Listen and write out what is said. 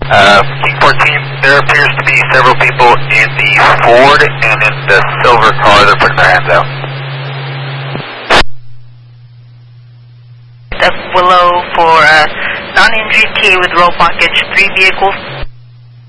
King 14, there appears to be several people in the Ford and in the silver car. They're putting their hands out. Willow for non-injured K with road blockage, 3 vehicles.